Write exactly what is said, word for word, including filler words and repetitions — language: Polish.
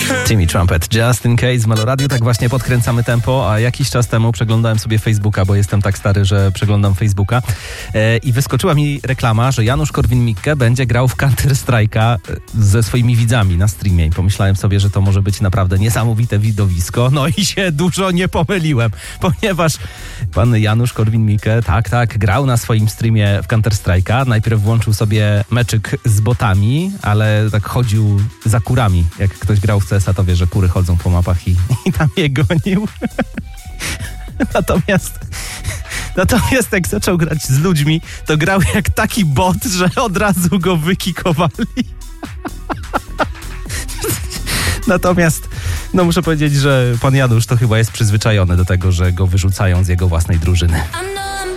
Timmy Trumpet, Just in Case, Meloradio. Tak właśnie podkręcamy tempo, a jakiś czas temu przeglądałem sobie Facebooka, bo jestem tak stary, że przeglądam Facebooka e, i wyskoczyła mi reklama, że Janusz Korwin-Mikke będzie grał w Counter-Strike'a ze swoimi widzami na streamie i pomyślałem sobie, że to może być naprawdę niesamowite widowisko, no i się dużo nie pomyliłem, ponieważ pan Janusz Korwin-Mikke, tak, tak, grał na swoim streamie w Counter-Strike'a. Najpierw włączył sobie meczyk z botami, ale tak chodził za kurami. Jak ktoś grał w C S a, to wie, że kury chodzą po mapach i, i tam je gonił. Natomiast Natomiast jak zaczął grać z ludźmi, to grał jak taki bot, że od razu go wykikowali. Natomiast no muszę powiedzieć, że pan Janusz to chyba jest przyzwyczajony do tego, że go wyrzucają z jego własnej drużyny.